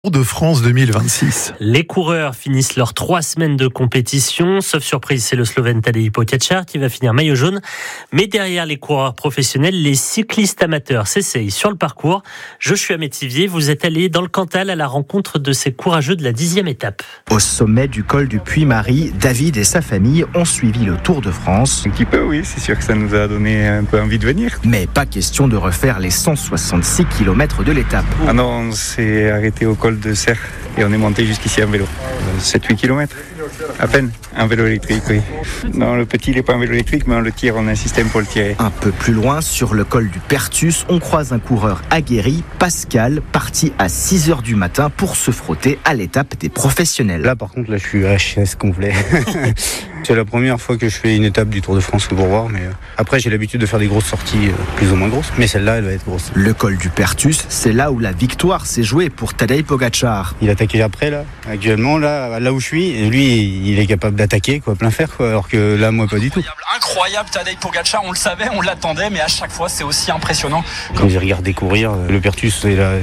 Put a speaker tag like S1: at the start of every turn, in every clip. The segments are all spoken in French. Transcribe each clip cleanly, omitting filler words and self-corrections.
S1: Tour de France 2026.
S2: Les coureurs finissent leurs 3 semaines de compétition. Sauf surprise, c'est le Slovène Tadej Pogačar qui va finir maillot jaune. Mais derrière les coureurs professionnels, les cyclistes amateurs s'essayent sur le parcours. Joshua Métivier, vous êtes allé dans le Cantal à la rencontre de ces courageux de la 10e étape.
S3: Au sommet du col du Puy-Marie, David et sa famille ont suivi le Tour de France.
S4: Un petit peu, oui, c'est sûr que ça nous a donné un peu envie de venir.
S3: Mais pas question de refaire les 166 km de l'étape.
S4: Ah non, on s'est arrêté au col de Serre et on est monté jusqu'ici en vélo. 7-8 km, à peine, un vélo électrique, oui. Non, le petit, il n'est pas un vélo électrique, mais on le tire, on a un système pour le tirer.
S3: Un peu plus loin, sur le col du Pertus, on croise un coureur aguerri, Pascal, parti à 6h du matin pour se frotter à l'étape des professionnels.
S5: Là, par contre, je suis HS complet. C'est la première fois que je fais une étape du Tour de France pour voir, mais après, j'ai l'habitude de faire des grosses sorties plus ou moins grosses, mais celle-là, elle va être grosse.
S3: Le col du Pertus, c'est là où la victoire s'est jouée pour Tadej Pogačar.
S5: Il attaquait après, là. Actuellement, là où je suis, et lui, il est capable d'attaquer, plein fer, alors que là, moi, pas du tout.
S6: Incroyable, Tadej Pogačar, on le savait, on l'attendait, mais à chaque fois, c'est aussi impressionnant.
S5: Quand j'ai regardé courir, le Pertus, c'est la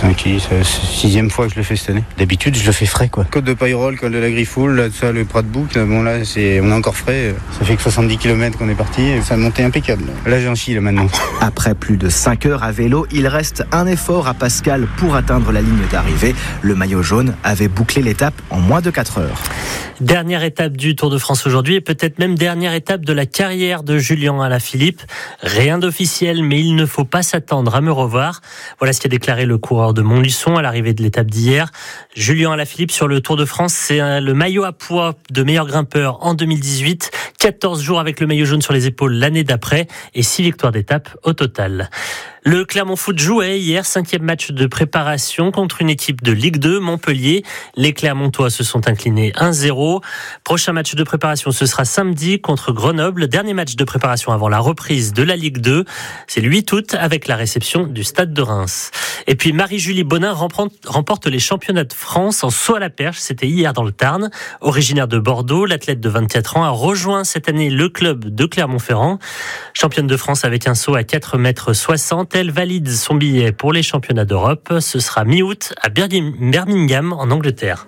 S5: 6e fois que je le fais cette année. D'habitude, je le fais frais, Côte de Payrolles, col de la Griffoule, là, ça, le Prat de Bouc, bon, là, on est encore frais. Ça fait que 70 km qu'on est parti, et ça a monté impeccable. Là, j'en chie, là, maintenant.
S3: Après plus de 5 heures à vélo, il reste un effort à Pascal pour atteindre la ligne d'arrivée. Le maillot jaune avait bouclé l'étape en moins de 4 heures.
S2: Dernière étape du Tour de France aujourd'hui et peut-être même dernière étape de la carrière de Julien Alaphilippe. Rien d'officiel, mais il ne faut pas s'attendre à me revoir. Voilà ce qu'a déclaré le coureur de Montluçon à l'arrivée de l'étape d'hier. Julien Alaphilippe sur le Tour de France, c'est le maillot à poids de meilleur grimpeur en 2018. 14 jours avec le maillot jaune sur les épaules l'année d'après et 6 victoires d'étape au total. Le Clermont Foot jouait hier 5e match de préparation contre une équipe de Ligue 2, Montpellier. Les Clermontois se sont inclinés 1-0. Prochain match de préparation, ce sera samedi contre Grenoble. Dernier match de préparation avant la reprise de la Ligue 2. C'est le 8 août avec la réception du Stade de Reims. Et puis Marie-Julie Bonin remporte les championnats de France en saut à la perche. C'était hier dans le Tarn. Originaire de Bordeaux, l'athlète de 24 ans a rejoint cette année le club de Clermont-Ferrand. Championne de France avec un saut à 4,60 m. Elle valide son billet pour les championnats d'Europe. Ce sera mi-août à Birmingham en Angleterre.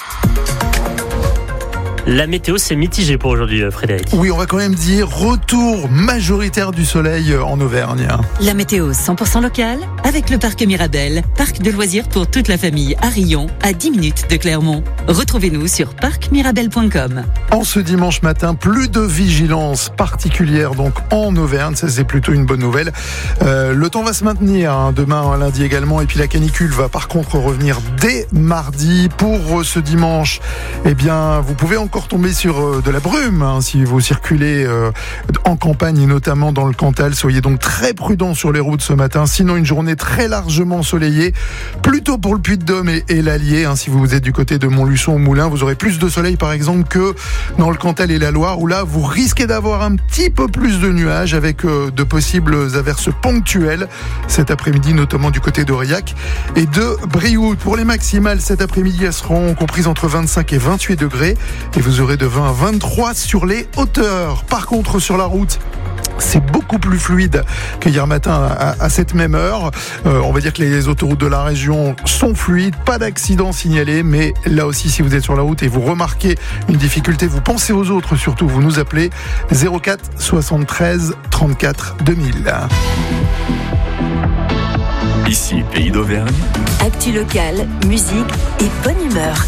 S2: La météo, c'est mitigé pour aujourd'hui, Frédéric.
S1: Oui, on va quand même dire retour majoritaire du soleil en Auvergne.
S7: La météo 100% locale avec le parc Mirabel, parc de loisirs pour toute la famille à Rion, à 10 minutes de Clermont. Retrouvez-nous sur parcmirabel.com.
S1: En ce dimanche matin, plus de vigilance particulière donc en Auvergne, ça c'est plutôt une bonne nouvelle. Le temps va se maintenir demain, lundi également, et puis la canicule va par contre revenir dès mardi. Pour ce dimanche, eh bien, vous pouvez encore tomber sur de la brume si vous circulez en campagne et notamment dans le Cantal. Soyez donc très prudents sur les routes ce matin. Sinon, une journée très largement ensoleillée, plutôt pour le Puy-de-Dôme et l'Allier. Si vous êtes du côté de Montluçon ou Moulins, vous aurez plus de soleil par exemple que dans le Cantal et la Loire, où là vous risquez d'avoir un petit peu plus de nuages avec de possibles averses ponctuelles cet après-midi, notamment du côté d'Aurillac et de Brioude. Pour les maximales cet après-midi, elles seront comprises entre 25 et 28 degrés et vous aurez de 20 à 23 sur les hauteurs. Par contre, sur la route, c'est beaucoup plus fluide que hier matin à cette même heure. On va dire que les autoroutes de la région sont fluides, pas d'accident signalé, mais là aussi, si vous êtes sur la route et vous remarquez une difficulté, vous pensez aux autres surtout, vous nous appelez 04 73 34 2000.
S8: Ici, Pays d'Auvergne.
S7: Actu locale, musique et bonne humeur.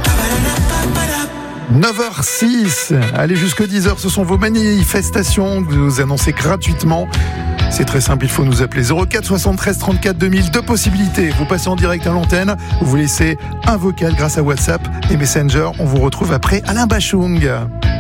S1: 9h06, allez jusque 10h, ce sont vos manifestations que vous annoncez gratuitement. C'est très simple, il faut nous appeler 04 73 34 2000. Deux possibilités, vous passez en direct à l'antenne, vous laissez un vocal grâce à WhatsApp et Messenger. On vous retrouve après Alain Bachung.